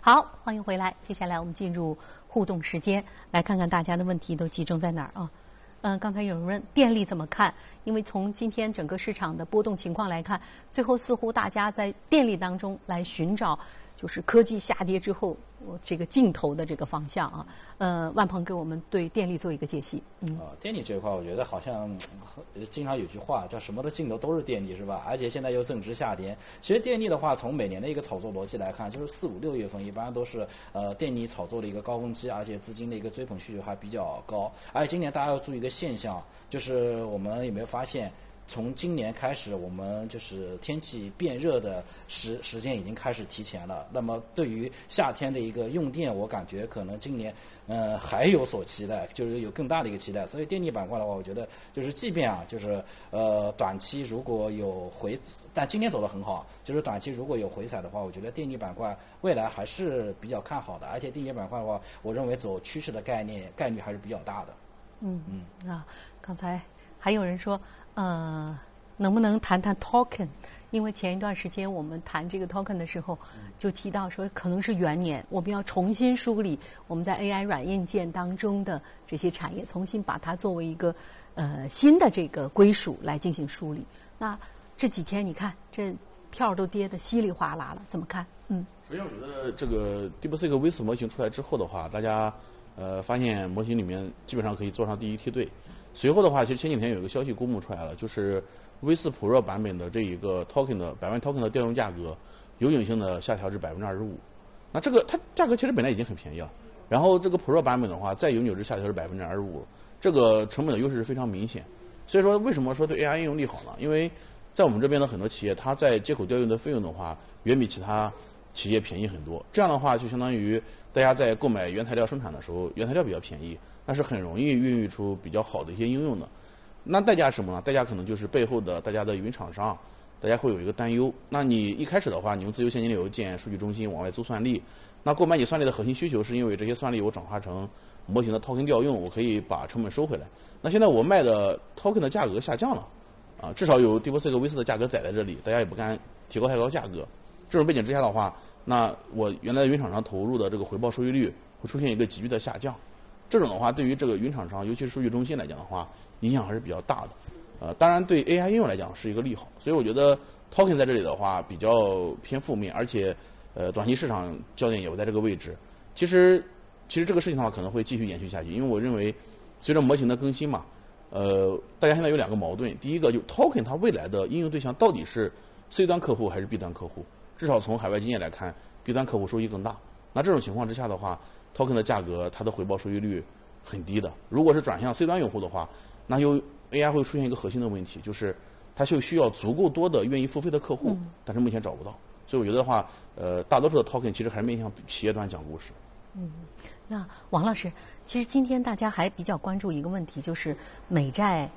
好，欢迎回来。接下来我们进入互动时间，来看看大家的问题都集中在哪儿啊？刚才有人问电力怎么看？因为从今天整个市场的波动情况来看，最后似乎大家在电力当中来寻找，就是科技下跌之后这个尽头的这个方向啊。万鹏给我们对电力做一个解析。 电力这一块，我觉得好像经常有句话叫什么的尽头都是电力，是吧？而且现在又正值夏天。其实电力的话，从每年的一个炒作逻辑来看，就是4、5、6月份一般都是电力炒作的一个高峰期，而且资金的一个追捧需求还比较高。而且今年大家要注意一个现象，就是我们有没有发现？从今年开始，我们就是天气变热的时间已经开始提前了。那么对于夏天的一个用电，我感觉可能今年还有所期待，就是有更大的一个期待。所以电力板块的话，我觉得就是即便就是短期如果有但今年走得很好，就是短期如果有回踩的话，我觉得电力板块未来还是比较看好的。而且电力板块的话，我认为走趋势的概率还是比较大的。 刚才还有人说。能不能谈谈 token？ 因为前一段时间我们谈这个 token 的时候，就提到说可能是元年，我们要重新梳理我们在 AI 软硬件当中的这些产业，重新把它作为一个新的这个归属来进行梳理。那这几天你看这票都跌得稀里哗啦了，怎么看？ 首先我觉得这个 DeepSeek V4模型出来之后的话，大家发现模型里面基本上可以做上第一梯队。随后的话，其实前几天有一个消息公布出来了，就是 V4 Pro 版本的这一个 token 的100万 token 的调用价格，有影性的下调至25%。那这个它价格其实本来已经很便宜了，然后这个 Pro 版本的话，再有扭至下调至25%，这个成本的优势是非常明显。所以说，为什么说对 AI 应用利好呢？因为在我们这边的很多企业，它在接口调用的费用的话，远比其他企业便宜很多。这样的话，就相当于大家在购买原材料生产的时候，原材料比较便宜。那是很容易孕育出比较好的一些应用的。那代价是什么呢？代价可能就是背后的大家的云厂商，大家会有一个担忧。那你一开始的话，你用自由现金流建数据中心往外租算力，那购买你算力的核心需求是因为这些算力我转化成模型的 token 调用，我可以把成本收回来。那现在我卖的 token 的价格下降了，至少有 DeepSeek V4的价格载在这里，大家也不敢提高太高价格。这种背景之下的话，那我原来云厂商投入的这个回报收益率会出现一个急剧的下降。这种的话，对于这个云厂商，尤其是数据中心来讲的话，影响还是比较大的。当然对 AI 应用来讲是一个利好。所以我觉得 token 在这里的话比较偏负面，而且短期市场焦点也会在这个位置。其实这个事情的话可能会继续延续下去，因为我认为随着模型的更新嘛，大家现在有2个矛盾。第一个就是 token 它未来的应用对象到底是 C 端客户还是 B 端客户？至少从海外经验来看 ，B 端客户收益更大。那这种情况之下的话，token 的价格，它的回报收益率很低的。如果是转向 C 端用户的话，那AI 会出现一个核心的问题，就是它就需要足够多的愿意付费的客户，但是目前找不到。所以我觉得的话，大多数的 token 其实还是面向企业端讲故事。 那王老师，其实今天大家还比较关注一个问题，就是美债